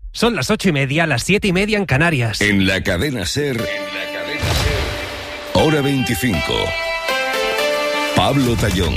Son las 8:30, las 7:30 en Canarias. En la cadena SER, hora 25. Pablo Tallón.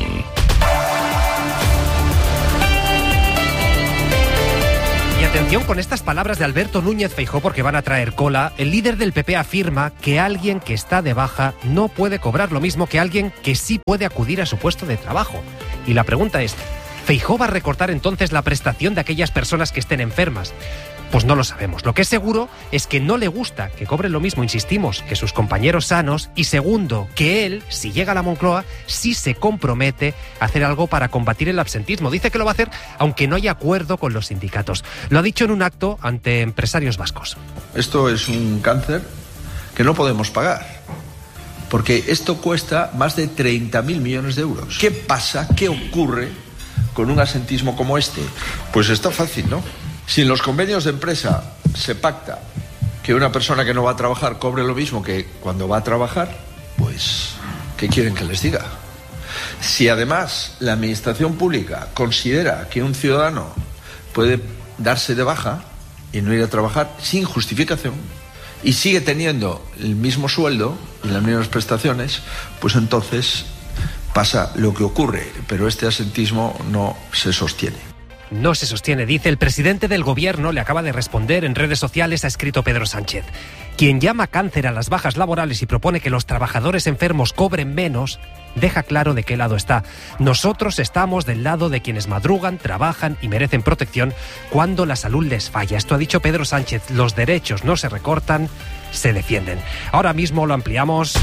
Y atención con estas palabras de Alberto Núñez Feijóo porque van a traer cola. El líder del PP afirma que alguien que está de baja no puede cobrar lo mismo que alguien que sí puede acudir a su puesto de trabajo. Y la pregunta es, ¿Feijóo va a recortar entonces la prestación de aquellas personas que estén enfermas? Pues no lo sabemos. Lo que es seguro es que no le gusta que cobren lo mismo, insistimos, que sus compañeros sanos. Y segundo, que él, si llega a la Moncloa, sí se compromete a hacer algo para combatir el absentismo. Dice que lo va a hacer aunque no haya acuerdo con los sindicatos. Lo ha dicho en un acto ante empresarios vascos. Esto es un cáncer que no podemos pagar, porque esto cuesta más de 30.000 millones de euros. ¿Qué pasa? ¿Qué ocurre con un absentismo como este? Pues está fácil, ¿no? Si en los convenios de empresa se pacta que una persona que no va a trabajar cobre lo mismo que cuando va a trabajar, pues, ¿qué quieren que les diga? Si además la administración pública considera que un ciudadano puede darse de baja y no ir a trabajar sin justificación y sigue teniendo el mismo sueldo y las mismas prestaciones, pues entonces pasa lo que ocurre, pero este absentismo no se sostiene. No se sostiene, dice el presidente del gobierno, le acaba de responder en redes sociales, ha escrito Pedro Sánchez. Quien llama cáncer a las bajas laborales y propone que los trabajadores enfermos cobren menos, deja claro de qué lado está. Nosotros estamos del lado de quienes madrugan, trabajan y merecen protección cuando la salud les falla. Esto ha dicho Pedro Sánchez, los derechos no se recortan, se defienden. Ahora mismo lo ampliamos.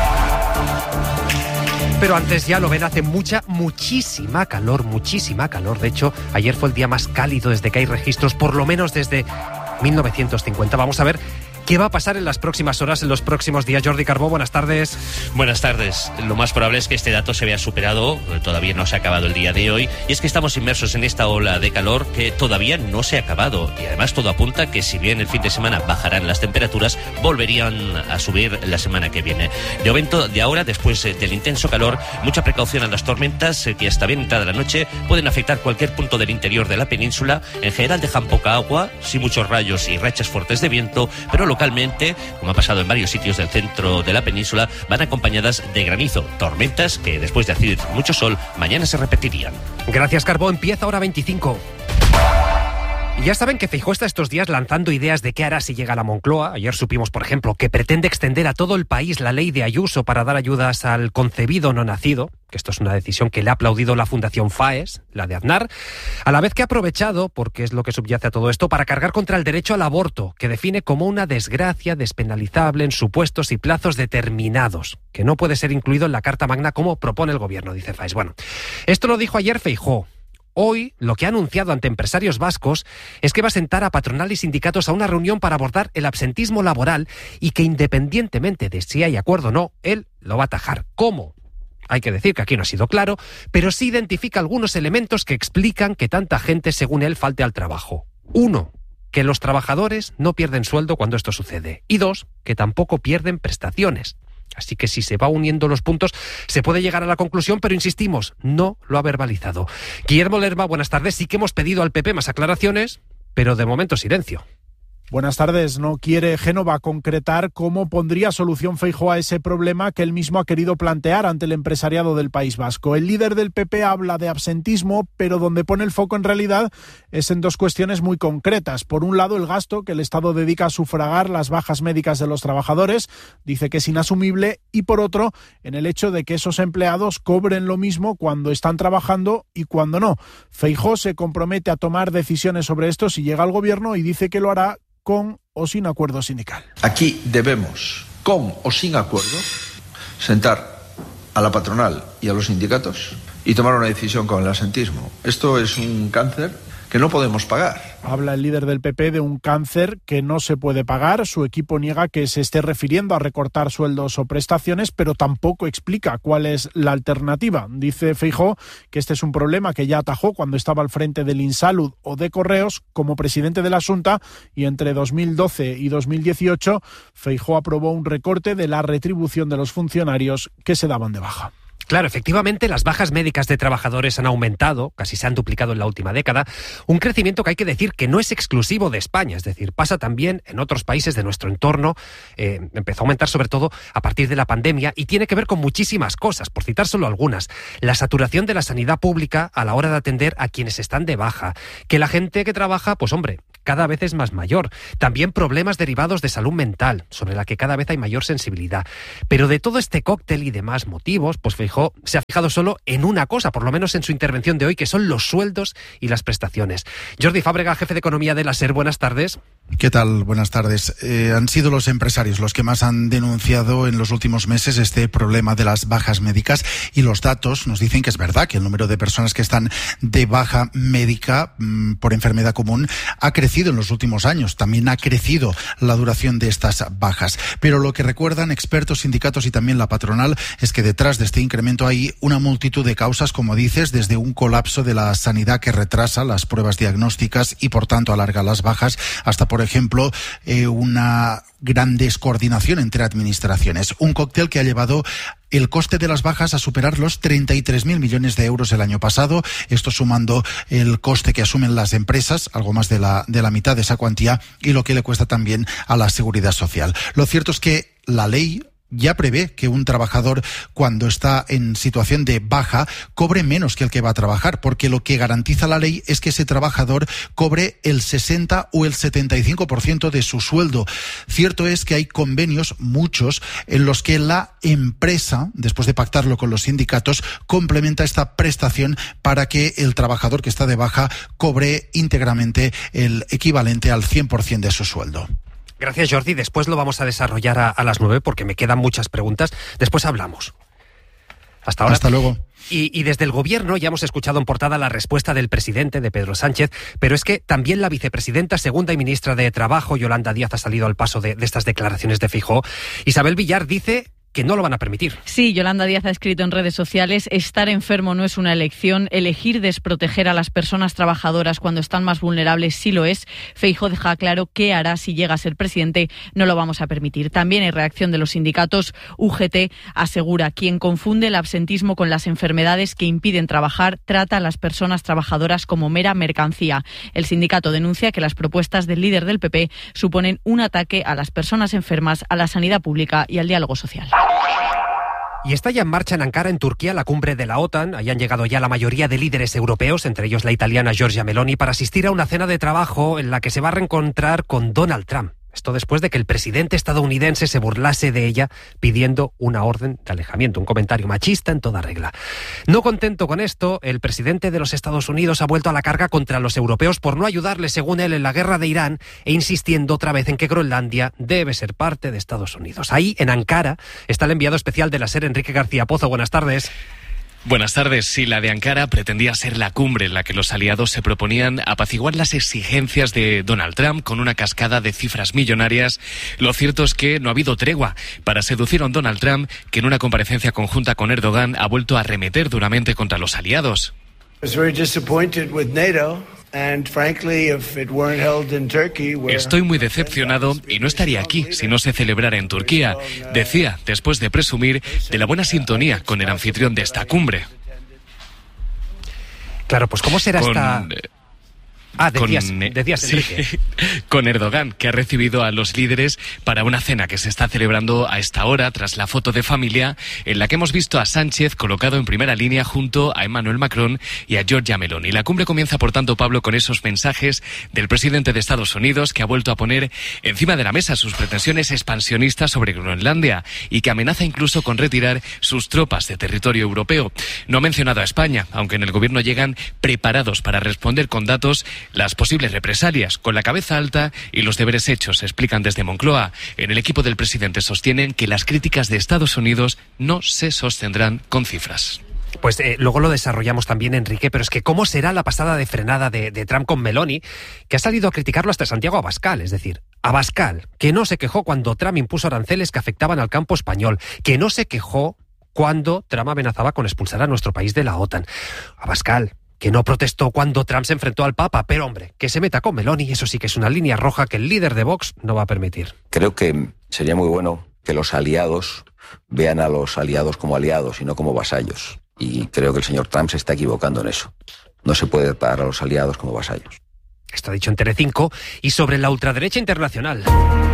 Pero antes ya lo ven, hace muchísima calor. De hecho, ayer fue el día más cálido desde que hay registros, por lo menos desde 1950. Vamos a ver qué va a pasar en las próximas horas, en los próximos días. Jordi Carbó, buenas tardes. Buenas tardes. Lo más probable es que este dato se vea superado, todavía no se ha acabado el día de hoy, y es que estamos inmersos en esta ola de calor que todavía no se ha acabado, y además todo apunta que si bien el fin de semana bajarán las temperaturas, volverían a subir la semana que viene. De momento, de ahora, después del intenso calor, mucha precaución a las tormentas que hasta bien entrada la noche pueden afectar cualquier punto del interior de la península. En general dejan poca agua, sí muchos rayos y rachas fuertes de viento, pero localmente, como ha pasado en varios sitios del centro de la península, van acompañadas de granizo, tormentas que después de hacer mucho sol, mañana se repetirían. Gracias, Carbó. Empieza hora 25. Ya saben que Feijóo está estos días lanzando ideas de qué hará si llega a la Moncloa. Ayer supimos, por ejemplo, que pretende extender a todo el país la ley de Ayuso para dar ayudas al concebido no nacido, que esto es una decisión que le ha aplaudido la Fundación FAES, la de Aznar, a la vez que ha aprovechado, porque es lo que subyace a todo esto, para cargar contra el derecho al aborto, que define como una desgracia despenalizable en supuestos y plazos determinados, que no puede ser incluido en la Carta Magna como propone el gobierno, dice FAES. Bueno, esto lo dijo ayer Feijóo. Hoy, lo que ha anunciado ante empresarios vascos es que va a sentar a patronal y sindicatos a una reunión para abordar el absentismo laboral y que, independientemente de si hay acuerdo o no, él lo va a atajar. ¿Cómo? Hay que decir que aquí no ha sido claro, pero sí identifica algunos elementos que explican que tanta gente, según él, falte al trabajo. 1, que los trabajadores no pierden sueldo cuando esto sucede. Y 2, que tampoco pierden prestaciones. Así que si se va uniendo los puntos, se puede llegar a la conclusión, pero insistimos, no lo ha verbalizado. Guillermo Lerma, buenas tardes. Sí que hemos pedido al PP más aclaraciones, pero de momento silencio. Buenas tardes. No quiere Génova concretar cómo pondría solución Feijóo a ese problema que él mismo ha querido plantear ante el empresariado del País Vasco. El líder del PP habla de absentismo, pero donde pone el foco en realidad es en dos cuestiones muy concretas. Por un lado, el gasto que el Estado dedica a sufragar las bajas médicas de los trabajadores, dice que es inasumible, y por otro, en el hecho de que esos empleados cobren lo mismo cuando están trabajando y cuando no. Feijóo se compromete a tomar decisiones sobre esto si llega al gobierno y dice que lo hará con o sin acuerdo sindical. Aquí debemos, con o sin acuerdo, sentar a la patronal y a los sindicatos y tomar una decisión con el absentismo. Esto es un cáncer que no podemos pagar. Habla el líder del PP de un cáncer que no se puede pagar. Su equipo niega que se esté refiriendo a recortar sueldos o prestaciones, pero tampoco explica cuál es la alternativa. Dice Feijóo que este es un problema que ya atajó cuando estaba al frente del Insalud o de Correos como presidente de la Xunta, y entre 2012 y 2018 Feijóo aprobó un recorte de la retribución de los funcionarios que se daban de baja. Claro, efectivamente, las bajas médicas de trabajadores han aumentado, casi se han duplicado en la última década, un crecimiento que hay que decir que no es exclusivo de España, es decir, pasa también en otros países de nuestro entorno, empezó a aumentar sobre todo a partir de la pandemia y tiene que ver con muchísimas cosas, por citar solo algunas. La saturación de la sanidad pública a la hora de atender a quienes están de baja, que la gente que trabaja, pues hombre, cada vez es más mayor. También problemas derivados de salud mental, sobre la que cada vez hay mayor sensibilidad. Pero de todo este cóctel y demás motivos, pues Feijóo se ha fijado solo en una cosa, por lo menos en su intervención de hoy, que son los sueldos y las prestaciones. Jordi Fábrega, jefe de economía de la SER, buenas tardes. ¿Qué tal? Buenas tardes. Han sido los empresarios los que más han denunciado en los últimos meses este problema de las bajas médicas, y los datos nos dicen que es verdad que el número de personas que están de baja médica por enfermedad común ha crecido en los últimos años. También ha crecido la duración de estas bajas. Pero lo que recuerdan expertos, sindicatos y también la patronal es que detrás de este incremento hay una multitud de causas, como dices, desde un colapso de la sanidad que retrasa las pruebas diagnósticas y por tanto alarga las bajas, hasta por ejemplo una gran descoordinación entre administraciones. Un cóctel que ha llevado el coste de las bajas a superar los 33.000 millones de euros el año pasado. Esto sumando el coste que asumen las empresas, algo más de la mitad de esa cuantía, y lo que le cuesta también a la seguridad social. Lo cierto es que la ley ya prevé que un trabajador, cuando está en situación de baja, cobre menos que el que va a trabajar, porque lo que garantiza la ley es que ese trabajador cobre el 60 o el 75% de su sueldo. Cierto es que hay convenios, muchos, en los que la empresa, después de pactarlo con los sindicatos, complementa esta prestación para que el trabajador que está de baja cobre íntegramente el equivalente al 100% de su sueldo. Gracias, Jordi. Después lo vamos a desarrollar a las 9 porque me quedan muchas preguntas. Después hablamos. Hasta ahora. Hasta luego. Y desde el Gobierno ya hemos escuchado en portada la respuesta del presidente, de Pedro Sánchez, pero es que también la vicepresidenta segunda y ministra de Trabajo, Yolanda Díaz, ha salido al paso de estas declaraciones de Feijóo. Isabel Villar dice que no lo van a permitir. Sí, Yolanda Díaz ha escrito en redes sociales: estar enfermo no es una elección, elegir desproteger a las personas trabajadoras cuando están más vulnerables sí lo es. Feijóo deja claro qué hará si llega a ser presidente: no lo vamos a permitir. También hay reacción de los sindicatos. UGT asegura: quien confunde el absentismo con las enfermedades que impiden trabajar trata a las personas trabajadoras como mera mercancía. El sindicato denuncia que las propuestas del líder del PP suponen un ataque a las personas enfermas, a la sanidad pública y al diálogo social. Y está ya en marcha en Ankara, en Turquía, la cumbre de la OTAN. Ahí han llegado ya la mayoría de líderes europeos, entre ellos la italiana Giorgia Meloni, para asistir a una cena de trabajo en la que se va a reencontrar con Donald Trump. Esto después de que el presidente estadounidense se burlase de ella pidiendo una orden de alejamiento, un comentario machista en toda regla. No contento con esto, el presidente de los Estados Unidos ha vuelto a la carga contra los europeos por no ayudarle, según él, en la guerra de Irán, e insistiendo otra vez en que Groenlandia debe ser parte de Estados Unidos. Ahí, en Ankara, está el enviado especial de la SER, Enrique García Pozo. Buenas tardes. Buenas tardes. Sí, la de Ankara pretendía ser la cumbre en la que los aliados se proponían apaciguar las exigencias de Donald Trump con una cascada de cifras millonarias. Lo cierto es que no ha habido tregua para seducir a un Donald Trump que en una comparecencia conjunta con Erdogan ha vuelto a arremeter duramente contra los aliados. Estoy muy decepcionado y no estaría aquí si no se celebrara en Turquía, decía, después de presumir de la buena sintonía con el anfitrión de esta cumbre. Claro, pues ¿cómo será esta...? Decías, Enrique. Sí, con Erdogan, que ha recibido a los líderes para una cena que se está celebrando a esta hora, tras la foto de familia en la que hemos visto a Sánchez colocado en primera línea junto a Emmanuel Macron y a Giorgia Meloni. La cumbre comienza, por tanto, Pablo, con esos mensajes del presidente de Estados Unidos, que ha vuelto a poner encima de la mesa sus pretensiones expansionistas sobre Groenlandia y que amenaza incluso con retirar sus tropas de territorio europeo. No ha mencionado a España, aunque en el gobierno llegan preparados para responder con datos las posibles represalias, con la cabeza alta y los deberes hechos, explican desde Moncloa. En el equipo del presidente sostienen que las críticas de Estados Unidos no se sostendrán con cifras. Pues luego lo desarrollamos también, Enrique, pero es que ¿cómo será la pasada de frenada de Trump con Meloni, que ha salido a criticarlo hasta Santiago Abascal? Es decir, Abascal, que no se quejó cuando Trump impuso aranceles que afectaban al campo español, que no se quejó cuando Trump amenazaba con expulsar a nuestro país de la OTAN. Abascal, que no protestó cuando Trump se enfrentó al Papa, pero hombre, que se meta con Meloni, eso sí que es una línea roja que el líder de Vox no va a permitir. Creo que sería muy bueno que los aliados vean a los aliados como aliados y no como vasallos. Y creo que el señor Trump se está equivocando en eso. No se puede tratar a los aliados como vasallos. Esto ha dicho en Telecinco. Y sobre la ultraderecha internacional.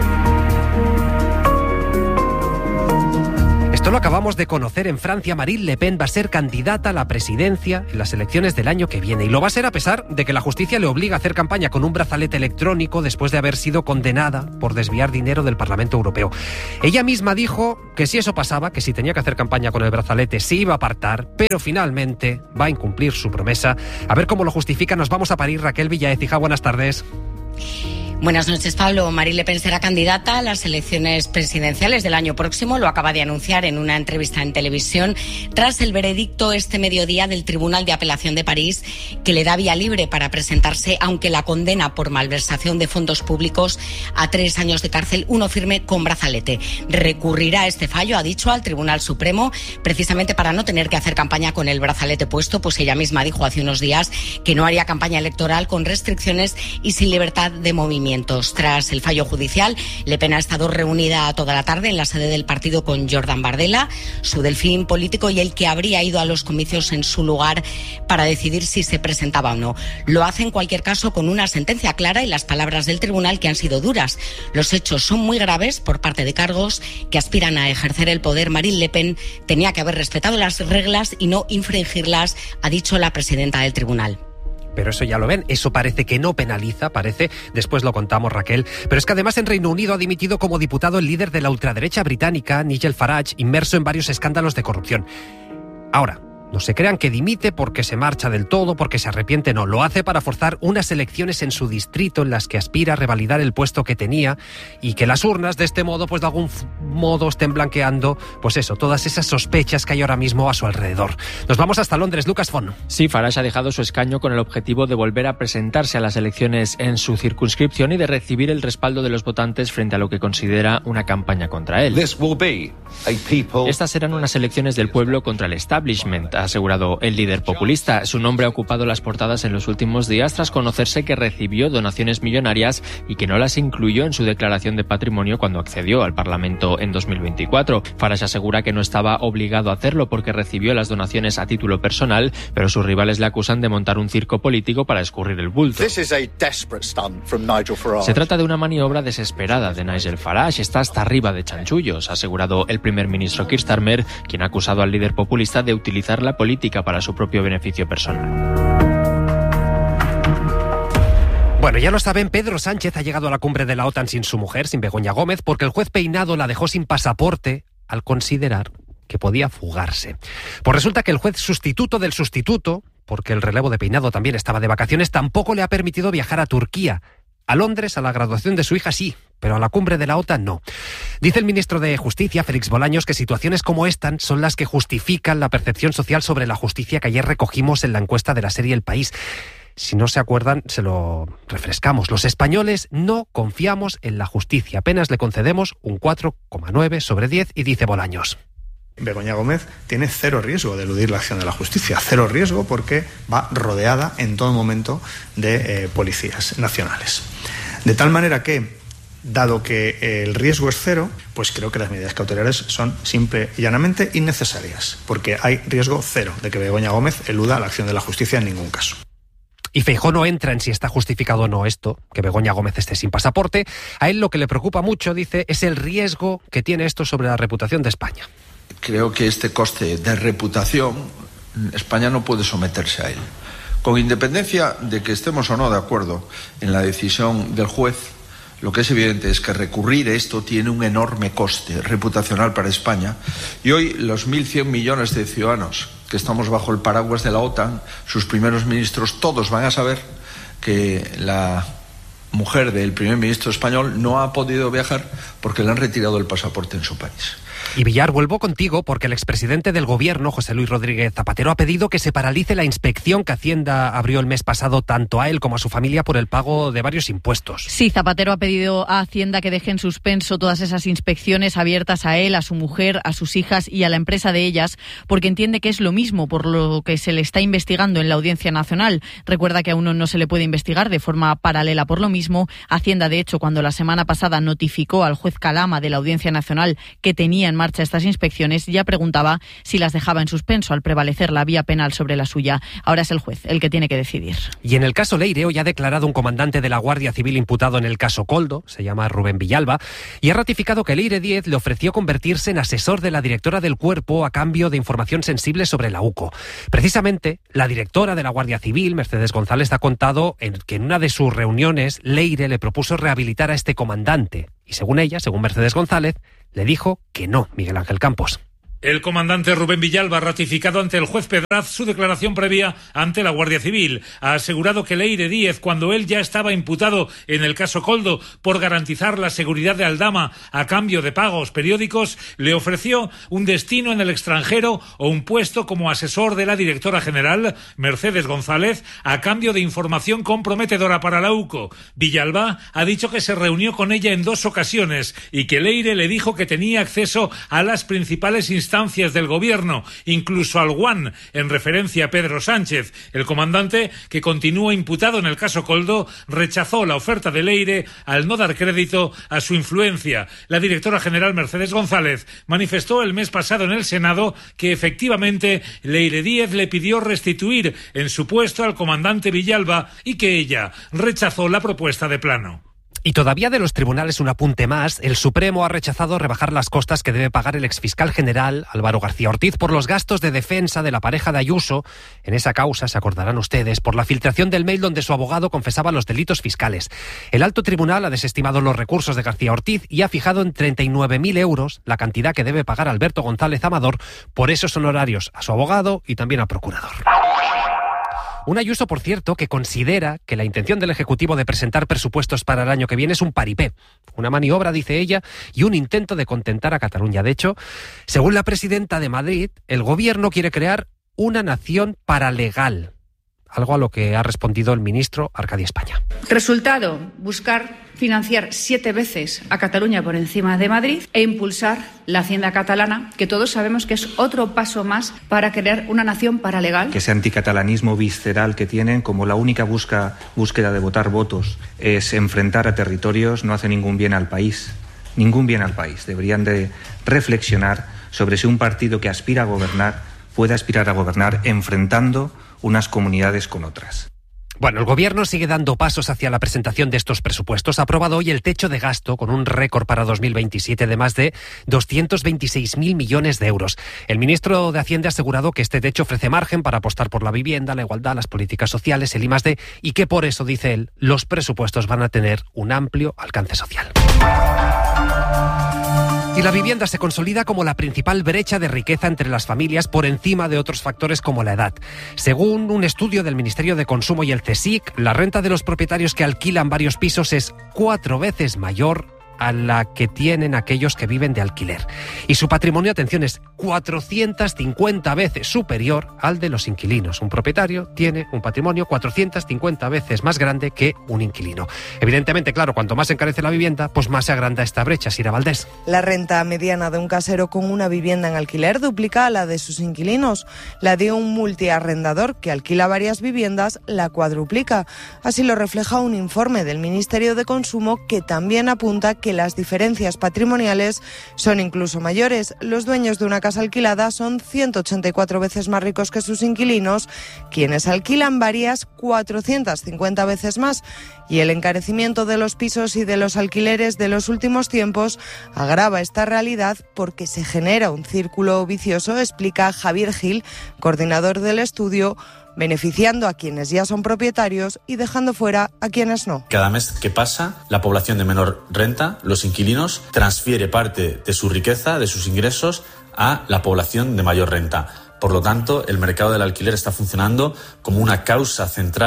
Esto lo acabamos de conocer en Francia. Marine Le Pen va a ser candidata a la presidencia en las elecciones del año que viene. Y lo va a ser a pesar de que la justicia le obliga a hacer campaña con un brazalete electrónico después de haber sido condenada por desviar dinero del Parlamento Europeo. Ella misma dijo que si eso pasaba, que si tenía que hacer campaña con el brazalete, se iba a apartar, pero finalmente va a incumplir su promesa. A ver cómo lo justifica. Nos vamos a París. Raquel Villaécija, buenas tardes. Buenas noches, Pablo. Marine Le Pen será candidata a las elecciones presidenciales del año próximo. Lo acaba de anunciar en una entrevista en televisión tras el veredicto este mediodía del Tribunal de Apelación de París, que le da vía libre para presentarse, aunque la condena por malversación de fondos públicos a 3 años de cárcel, uno firme con brazalete. Recurrirá este fallo, ha dicho, al Tribunal Supremo, precisamente para no tener que hacer campaña con el brazalete puesto, pues ella misma dijo hace unos días que no haría campaña electoral con restricciones y sin libertad de movimiento. Tras el fallo judicial, Le Pen ha estado reunida toda la tarde en la sede del partido con Jordan Bardella, su delfín político y el que habría ido a los comicios en su lugar para decidir si se presentaba o no. Lo hace en cualquier caso con una sentencia clara y las palabras del tribunal que han sido duras. Los hechos son muy graves por parte de cargos que aspiran a ejercer el poder. Marine Le Pen tenía que haber respetado las reglas y no infringirlas, ha dicho la presidenta del tribunal. Pero eso ya lo ven, eso parece que no penaliza, después lo contamos, Raquel. Pero es que además en Reino Unido ha dimitido como diputado el líder de la ultraderecha británica, Nigel Farage, inmerso en varios escándalos de corrupción. Ahora, no se crean que dimite porque se marcha del todo, porque se arrepiente, no. Lo hace para forzar unas elecciones en su distrito en las que aspira a revalidar el puesto que tenía y que las urnas de este modo, pues de algún modo estén blanqueando, pues eso, todas esas sospechas que hay ahora mismo a su alrededor. Nos vamos hasta Londres, Lucas Fon. Sí, Farage ha dejado su escaño con el objetivo de volver a presentarse a las elecciones en su circunscripción y de recibir el respaldo de los votantes frente a lo que considera una campaña contra él. Estas serán unas elecciones del pueblo contra el establishment, ha asegurado el líder populista. Su nombre ha ocupado las portadas en los últimos días tras conocerse que recibió donaciones millonarias y que no las incluyó en su declaración de patrimonio cuando accedió al Parlamento en 2024. Farage asegura que no estaba obligado a hacerlo porque recibió las donaciones a título personal, pero sus rivales le acusan de montar un circo político para escurrir el bulto. Se trata de una maniobra desesperada de Nigel Farage. Está hasta arriba de chanchullos, ha asegurado el primer ministro Keir Starmer, quien ha acusado al líder populista de utilizar la política para su propio beneficio personal. Bueno, ya lo saben, Pedro Sánchez ha llegado a la cumbre de la OTAN sin su mujer, sin Begoña Gómez, porque el juez Peinado la dejó sin pasaporte al considerar que podía fugarse. Pues resulta que el juez sustituto del sustituto, porque el relevo de Peinado también estaba de vacaciones, tampoco le ha permitido viajar a Turquía. A Londres, a la graduación de su hija sí, pero a la cumbre de la OTAN no. Dice el ministro de Justicia, Félix Bolaños, que situaciones como esta son las que justifican la percepción social sobre la justicia que ayer recogimos en la encuesta de la serie El País. Si no se acuerdan, se lo refrescamos. Los españoles no confiamos en la justicia. Apenas le concedemos un 4,9 sobre 10 y dice Bolaños. Begoña Gómez tiene cero riesgo de eludir la acción de la justicia. Cero riesgo porque va rodeada en todo momento de policías nacionales. De tal manera que, dado que el riesgo es cero, pues creo que las medidas cautelares son simple y llanamente innecesarias, porque hay riesgo cero de que Begoña Gómez eluda la acción de la justicia en ningún caso. Y Feijóo no entra en si está justificado o no esto, que Begoña Gómez esté sin pasaporte. A él lo que le preocupa mucho, dice, es el riesgo que tiene esto sobre la reputación de España. Creo que este coste de reputación, España no puede someterse a él. Con independencia de que estemos o no de acuerdo en la decisión del juez, lo que es evidente es que recurrir esto tiene un enorme coste reputacional para España. Y hoy los 1.100 millones de ciudadanos que estamos bajo el paraguas de la OTAN, sus primeros ministros, todos van a saber que la mujer del primer ministro español no ha podido viajar porque le han retirado el pasaporte en su país. Y Villar, vuelvo contigo porque el expresidente del gobierno, José Luis Rodríguez Zapatero, ha pedido que se paralice la inspección que Hacienda abrió el mes pasado tanto a él como a su familia por el pago de varios impuestos. Sí, Zapatero ha pedido a Hacienda que deje en suspenso todas esas inspecciones abiertas a él, a su mujer, a sus hijas y a la empresa de ellas, porque entiende que es lo mismo por lo que se le está investigando en la Audiencia Nacional. Recuerda que a uno no se le puede investigar de forma paralela por lo mismo. Hacienda, de hecho, cuando la semana pasada notificó al juez Calama de la Audiencia Nacional que tenía en marcha estas inspecciones, ya preguntaba si las dejaba en suspenso al prevalecer la vía penal sobre la suya. Ahora es el juez el que tiene que decidir. Y en el caso Leire, hoy ha declarado un comandante de la Guardia Civil imputado en el caso Koldo, se llama Rubén Villalba, y ha ratificado que Leire Díez le ofreció convertirse en asesor de la directora del Cuerpo a cambio de información sensible sobre la UCO. Precisamente, la directora de la Guardia Civil, Mercedes González, ha contado que en una de sus reuniones Leire le propuso rehabilitar a este comandante. Y según ella, según Mercedes González, le dijo que no, Miguel Ángel Campos. El comandante Rubén Villalba ha ratificado ante el juez Pedraz su declaración previa ante la Guardia Civil. Ha asegurado que Leire Díez, cuando él ya estaba imputado en el caso Koldo por garantizar la seguridad de Aldama a cambio de pagos periódicos, le ofreció un destino en el extranjero o un puesto como asesor de la directora general, Mercedes González, a cambio de información comprometedora para la UCO. Villalba ha dicho que se reunió con ella en 2 ocasiones y que Leire le dijo que tenía acceso a las principales instancias del gobierno, incluso al One, en referencia a Pedro Sánchez. El comandante, que continúa imputado en el caso Koldo, rechazó la oferta de Leire al no dar crédito a su influencia. La directora general Mercedes González manifestó el mes pasado en el Senado que efectivamente Leire Díez le pidió restituir en su puesto al comandante Villalba y que ella rechazó la propuesta de plano. Y todavía de los tribunales un apunte más, el Supremo ha rechazado rebajar las costas que debe pagar el exfiscal general Álvaro García Ortiz por los gastos de defensa de la pareja de Ayuso. En esa causa, se acordarán ustedes, por la filtración del mail donde su abogado confesaba los delitos fiscales. El alto tribunal ha desestimado los recursos de García Ortiz y ha fijado en 39.000 euros la cantidad que debe pagar Alberto González Amador por esos honorarios a su abogado y también al procurador. Un Ayuso, por cierto, que considera que la intención del Ejecutivo de presentar presupuestos para el año que viene es un paripé, una maniobra, dice ella, y un intento de contentar a Cataluña. De hecho, según la presidenta de Madrid, el gobierno quiere crear una nación paralegal, algo a lo que ha respondido el ministro Arcadi España. Resultado, buscar financiar 7 veces a Cataluña por encima de Madrid e impulsar la hacienda catalana, que todos sabemos que es otro paso más para crear una nación paralegal. Que ese anticatalanismo visceral que tienen, como la única búsqueda de votar votos es enfrentar a territorios, no hace ningún bien al país. Ningún bien al país. Deberían de reflexionar sobre si un partido que aspira a gobernar puede aspirar a gobernar enfrentando unas comunidades con otras. Bueno, el gobierno sigue dando pasos hacia la presentación de estos presupuestos. Ha aprobado hoy el techo de gasto con un récord para 2027 de más de 226.000 millones de euros. El ministro de Hacienda ha asegurado que este techo ofrece margen para apostar por la vivienda, la igualdad, las políticas sociales, el I+D, y que por eso, dice él, los presupuestos van a tener un amplio alcance social. Y la vivienda se consolida como la principal brecha de riqueza entre las familias por encima de otros factores como la edad. Según un estudio del Ministerio de Consumo y el CSIC, la renta de los propietarios que alquilan varios pisos es 4 veces mayor a la que tienen aquellos que viven de alquiler. Y su patrimonio, atención, es 450 veces superior al de los inquilinos. Un propietario tiene un patrimonio 450 veces más grande que un inquilino. Evidentemente, claro, cuanto más se encarece la vivienda, pues más se agranda esta brecha. Sira Valdés. La renta mediana de un casero con una vivienda en alquiler duplica a la de sus inquilinos. La de un multiarrendador que alquila varias viviendas la cuadruplica. Así lo refleja un informe del Ministerio de Consumo que también apunta que las diferencias patrimoniales son incluso mayores. Los dueños de una casa alquilada son 184 veces más ricos que sus inquilinos, quienes alquilan varias 450 veces más. Y el encarecimiento de los pisos y de los alquileres de los últimos tiempos agrava esta realidad porque se genera un círculo vicioso, explica Javier Gil, coordinador del estudio, beneficiando a quienes ya son propietarios y dejando fuera a quienes no. Cada mes que pasa, la población de menor renta, los inquilinos, transfiere parte de su riqueza, de sus ingresos, a la población de mayor renta. Por lo tanto, el mercado del alquiler está funcionando como una causa central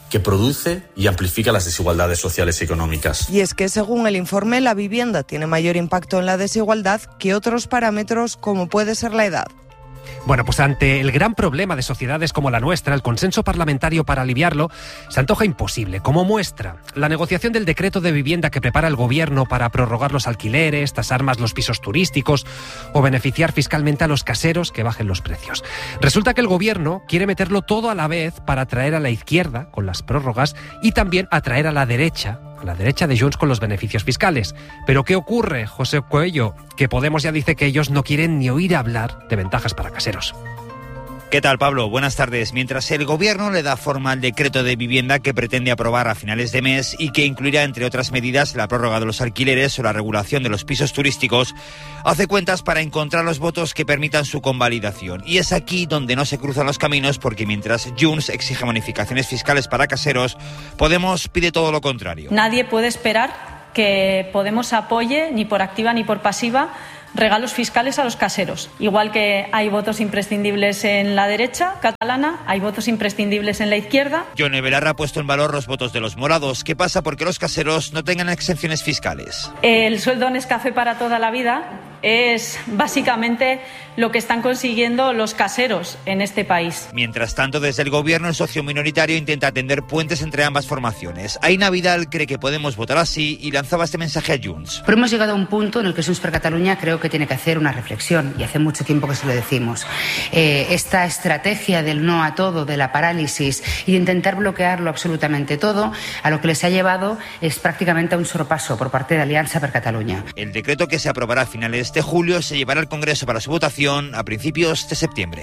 que produce y amplifica las desigualdades sociales y económicas. Y es que, según el informe, la vivienda tiene mayor impacto en la desigualdad que otros parámetros como puede ser la edad. Bueno, pues ante el gran problema de sociedades como la nuestra, el consenso parlamentario para aliviarlo se antoja imposible. Como muestra, la negociación del decreto de vivienda que prepara el Gobierno para prorrogar los alquileres, tasar más los pisos turísticos o beneficiar fiscalmente a los caseros que bajen los precios. Resulta que el Gobierno quiere meterlo todo a la vez para atraer a la izquierda con las prórrogas y también atraer a la derecha de Junts con los beneficios fiscales. ¿Pero qué ocurre, José Coello? Que Podemos ya dice que ellos no quieren ni oír hablar de ventajas para caseros. ¿Qué tal, Pablo? Buenas tardes. Mientras el Gobierno le da forma al decreto de vivienda que pretende aprobar a finales de mes y que incluirá, entre otras medidas, la prórroga de los alquileres o la regulación de los pisos turísticos, hace cuentas para encontrar los votos que permitan su convalidación. Y es aquí donde no se cruzan los caminos, porque mientras Junts exige bonificaciones fiscales para caseros, Podemos pide todo lo contrario. Nadie puede esperar que Podemos apoye, ni por activa ni por pasiva, regalos fiscales a los caseros. Igual que hay votos imprescindibles en la derecha catalana, hay votos imprescindibles en la izquierda. Yone Belarra ha puesto en valor los votos de los morados. ¿Qué pasa porque los caseros no tengan exenciones fiscales? El sueldo Nescafé para toda la vida es básicamente lo que están consiguiendo los caseros en este país. Mientras tanto, desde el Gobierno, el socio minoritario intenta tender puentes entre ambas formaciones. Aina Vidal cree que Podemos votar así y lanzaba este mensaje a Junts. Pero hemos llegado a un punto en el que Junts per Catalunya creo que tiene que hacer una reflexión, y hace mucho tiempo que se lo decimos. Esta estrategia del no a todo, de la parálisis y de intentar bloquearlo absolutamente todo, a lo que les ha llevado es prácticamente a un sorpaso por parte de Aliança per Catalunya. El decreto, que se aprobará a finales de julio, se llevará al Congreso para su votación a principios de septiembre.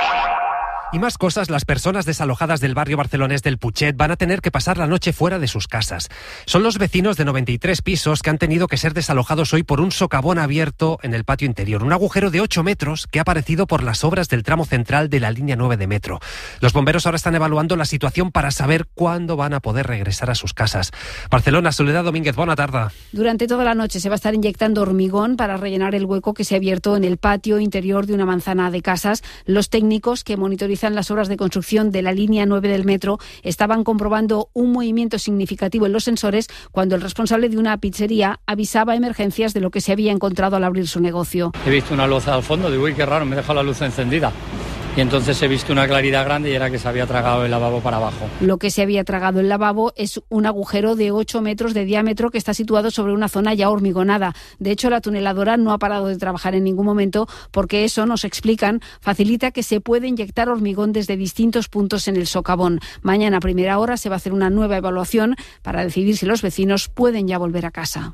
Y más cosas, las personas desalojadas del barrio barcelonés del Putxet van a tener que pasar la noche fuera de sus casas. Son los vecinos de 93 pisos que han tenido que ser desalojados hoy por un socavón abierto en el patio interior. Un agujero de 8 metros que ha aparecido por las obras del tramo central de la línea 9 de metro. Los bomberos ahora están evaluando la situación para saber cuándo van a poder regresar a sus casas. Barcelona, Soledad Domínguez, buena tarde. Durante toda la noche se va a estar inyectando hormigón para rellenar el hueco que se ha abierto en el patio interior de una manzana de casas. Los técnicos que monitorizan las obras de construcción de la línea 9 del metro estaban comprobando un movimiento significativo en los sensores cuando el responsable de una pizzería avisaba a emergencias de lo que se había encontrado al abrir su negocio. He visto una luz al fondo, digo, uy, qué raro, me he dejado la luz encendida. Y entonces he visto una claridad grande y era que se había tragado el lavabo para abajo. Lo que se había tragado el lavabo es un agujero de 8 metros de diámetro que está situado sobre una zona ya hormigonada. De hecho, la tuneladora no ha parado de trabajar en ningún momento porque eso, nos explican, facilita que se pueda inyectar hormigón desde distintos puntos en el socavón. Mañana a primera hora se va a hacer una nueva evaluación para decidir si los vecinos pueden ya volver a casa.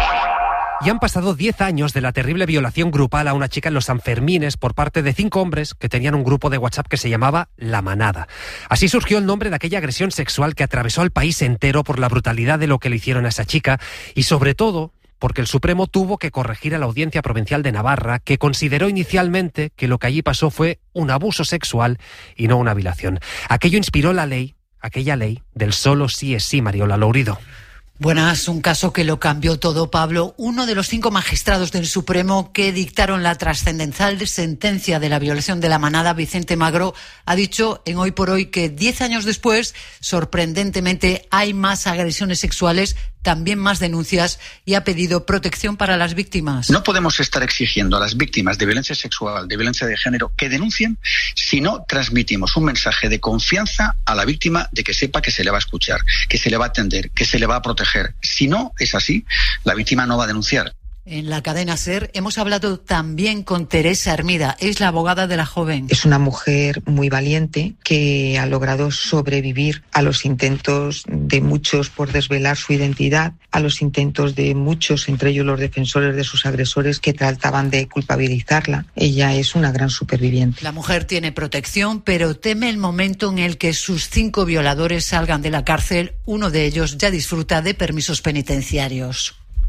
Y han pasado 10 años de la terrible violación grupal a una chica en los Sanfermines por parte de 5 hombres que tenían un grupo de WhatsApp que se llamaba La Manada. Así surgió el nombre de aquella agresión sexual que atravesó al país entero por la brutalidad de lo que le hicieron a esa chica y, sobre todo, porque el Supremo tuvo que corregir a la Audiencia Provincial de Navarra, que consideró inicialmente que lo que allí pasó fue un abuso sexual y no una violación. Aquello inspiró aquella ley del solo sí es sí, Mariola Lourido. Buenas, un caso que lo cambió todo, Pablo. Uno de los 5 magistrados del Supremo que dictaron la trascendental sentencia de la violación de La Manada, Vicente Magro, ha dicho en Hoy por Hoy que 10 años después, sorprendentemente, hay más agresiones sexuales, también más denuncias, y ha pedido protección para las víctimas. No podemos estar exigiendo a las víctimas de violencia sexual, de violencia de género, que denuncien si no transmitimos un mensaje de confianza a la víctima de que sepa que se le va a escuchar, que se le va a atender, que se le va a proteger. Si no es así, la víctima no va a denunciar. En la cadena SER hemos hablado también con Teresa Hermida, es la abogada de la joven. Es una mujer muy valiente que ha logrado sobrevivir a los intentos de muchos por desvelar su identidad, a los intentos de muchos, entre ellos los defensores de sus agresores, que trataban de culpabilizarla. Ella es una gran superviviente. La mujer tiene protección, pero teme el momento en el que sus 5 violadores salgan de la cárcel. Uno de ellos ya disfruta de permisos penitenciarios.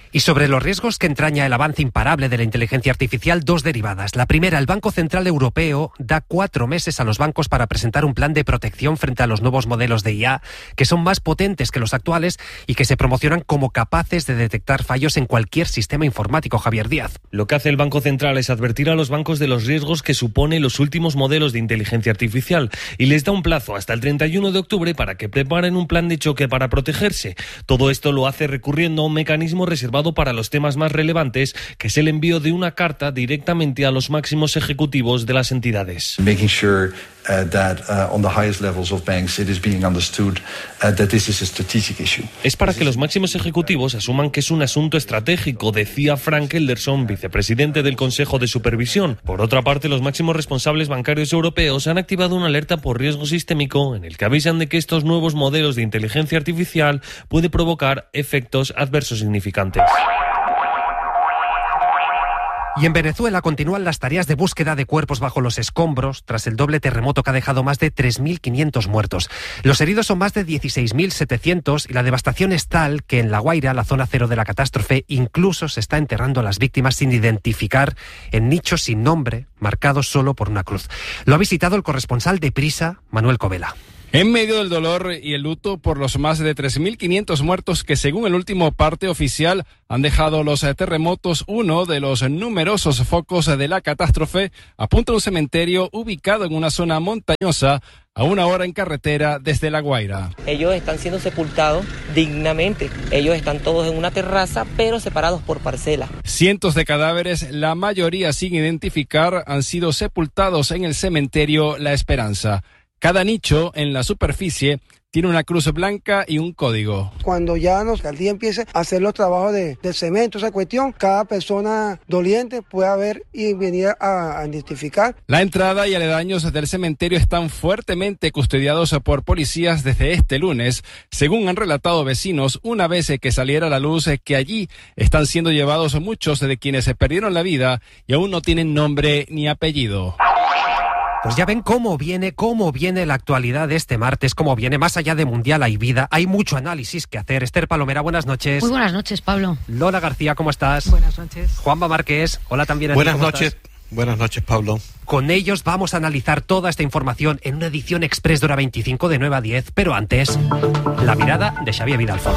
Y sobre los riesgos que entraña el avance imparable de la inteligencia artificial, dos derivadas. La primera, el Banco Central Europeo da 4 meses a los bancos para presentar un plan de protección frente a los nuevos modelos de IA, que son más potentes que los actuales y que se promocionan como capaces de detectar fallos en cualquier sistema informático. Javier Díaz. Lo que hace el Banco Central es advertir a los bancos de los riesgos que supone los últimos modelos de inteligencia artificial y les da un plazo hasta el 31 de octubre para que preparen un plan de choque para protegerse. Todo esto lo hace recurriendo a un mecanismo reservado para los temas más relevantes, que es el envío de una carta directamente a los máximos ejecutivos de las entidades. Making sure that on the highest levels of banks it is being understood that this is a strategic issue. Es para que los máximos ejecutivos asuman que es un asunto estratégico, decía Frank Elderson, vicepresidente del Consejo de Supervisión. Por otra parte, los máximos responsables bancarios europeos han activado una alerta por riesgo sistémico en el que avisan de que estos nuevos modelos de inteligencia artificial puede provocar efectos adversos significantes. Y en Venezuela continúan las tareas de búsqueda de cuerpos bajo los escombros tras el doble terremoto que ha dejado más de 3.500 muertos. Los heridos son más de 16.700 y la devastación es tal que en La Guaira, la zona cero de la catástrofe, incluso se está enterrando a las víctimas sin identificar en nichos sin nombre, marcados solo por una cruz. Lo ha visitado el corresponsal de Prisa, Manuel Covela. En medio del dolor y el luto por los más de 3.500 muertos que, según el último parte oficial, han dejado los terremotos, uno de los numerosos focos de la catástrofe apunta a un cementerio ubicado en una zona montañosa a 1 hora en carretera desde La Guaira. Ellos están siendo sepultados dignamente. Ellos están todos en una terraza, pero separados por parcelas. Cientos de cadáveres, la mayoría sin identificar, han sido sepultados en el cementerio La Esperanza. Cada nicho en la superficie tiene una cruz blanca y un código. Cuando ya la alcaldía empiece a hacer los trabajos del cemento, esa cuestión, cada persona doliente puede ver y venir a identificar. La entrada y aledaños del cementerio están fuertemente custodiados por policías desde este lunes, según han relatado vecinos, una vez que saliera a la luz que allí están siendo llevados muchos de quienes se perdieron la vida y aún no tienen nombre ni apellido. Pues ya ven cómo viene la actualidad de este martes, cómo viene, más allá de Mundial hay vida, hay mucho análisis que hacer. Esther Palomera, buenas noches. Muy buenas noches, Pablo. Lola García, ¿cómo estás? Buenas noches. Juanma Márquez, hola también. Buenas noches. Buenas noches, Pablo. Con ellos vamos a analizar toda esta información en una edición express de hora 25 de 9 a 10, pero antes, la mirada de Xavier Vidal-Font.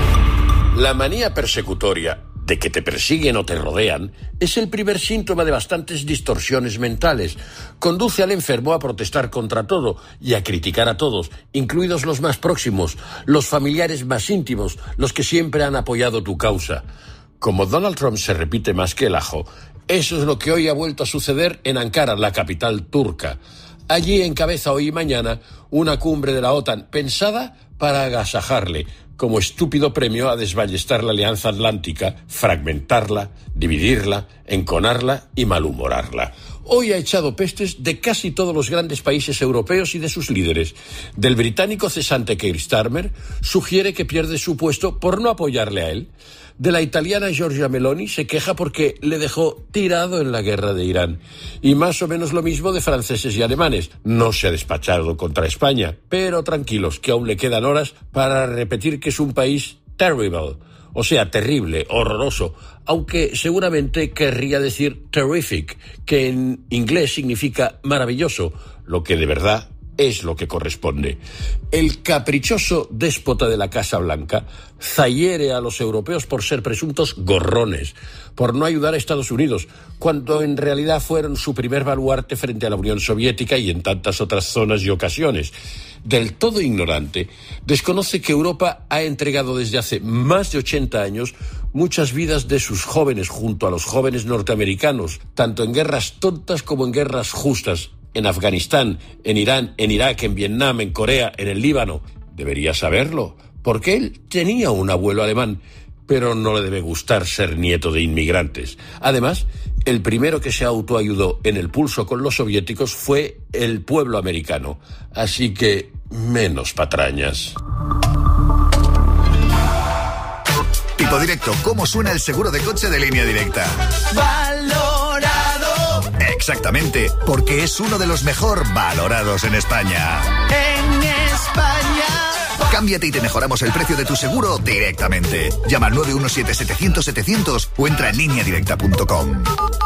La manía persecutoria de que te persiguen o te rodean es el primer síntoma de bastantes distorsiones mentales. Conduce al enfermo a protestar contra todo y a criticar a todos, incluidos los más próximos, los familiares más íntimos, los que siempre han apoyado tu causa. Como Donald Trump se repite más que el ajo, eso es lo que hoy ha vuelto a suceder en Ankara, la capital turca. Allí encabeza hoy y mañana una cumbre de la OTAN pensada para agasajarle, como estúpido premio a desballestar la Alianza Atlántica, fragmentarla, dividirla, enconarla y malhumorarla. Hoy ha echado pestes de casi todos los grandes países europeos y de sus líderes. Del británico cesante Keir Starmer sugiere que pierde su puesto por no apoyarle a él. De la italiana Giorgia Meloni se queja porque le dejó tirado en la guerra de Irán. Y más o menos lo mismo de franceses y alemanes. No se ha despachado contra España, pero tranquilos, que aún le quedan horas para repetir que es un país terrible, o sea, terrible, horroroso, aunque seguramente querría decir terrific, que en inglés significa maravilloso, lo que de verdad es lo que corresponde. El caprichoso déspota de la Casa Blanca zahiere a los europeos por ser presuntos gorrones, por no ayudar a Estados Unidos, cuando en realidad fueron su primer baluarte frente a la Unión Soviética y en tantas otras zonas y ocasiones. Del todo ignorante, desconoce que Europa ha entregado desde hace más de 80 años muchas vidas de sus jóvenes junto a los jóvenes norteamericanos, tanto en guerras tontas como en guerras justas, en Afganistán, en Irán, en Irak, en Vietnam, en Corea, en el Líbano. Debería saberlo, porque él tenía un abuelo alemán, pero no le debe gustar ser nieto de inmigrantes. Además, el primero que se autoayudó en el pulso con los soviéticos fue el pueblo americano. Así que, menos patrañas. Tipo Directo, ¿cómo suena el seguro de coche de Línea Directa? Valorado. Exactamente, porque es uno de los mejor valorados en España. En España. Cámbiate y te mejoramos el precio de tu seguro directamente. Llama al 917-700-700 o entra en lineadirecta.com.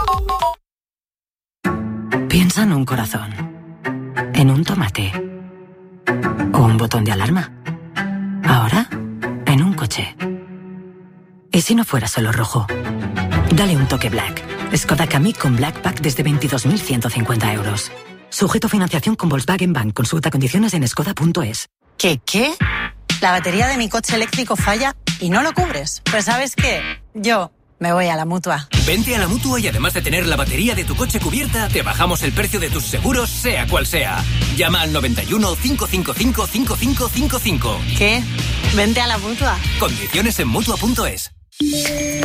Piensa en un corazón, en un tomate o un botón de alarma. Ahora, en un coche. ¿Y si no fuera solo rojo? Dale un toque Black. Skoda Kamiq con Black Pack desde 22.150 euros. Sujeto a financiación con Volkswagen Bank. Consulta condiciones en skoda.es. ¿Qué? La batería de mi coche eléctrico falla y no lo cubres. Pues ¿sabes qué? Yo me voy a la Mutua. Vente a la Mutua y además de tener la batería de tu coche cubierta, te bajamos el precio de tus seguros, sea cual sea. Llama al 91 555 5555. ¿Qué? Vente a la Mutua. Condiciones en Mutua.es.